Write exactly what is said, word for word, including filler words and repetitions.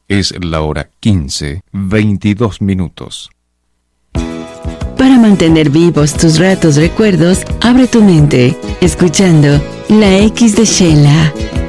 Es la hora quince, veintidós minutos. Para mantener vivos tus ratos recuerdos, abre tu mente, escuchando La X de Sheila.